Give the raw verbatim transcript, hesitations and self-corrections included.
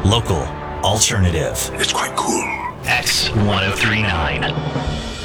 Local, alternative. It's quite cool. X ten thirty-nine.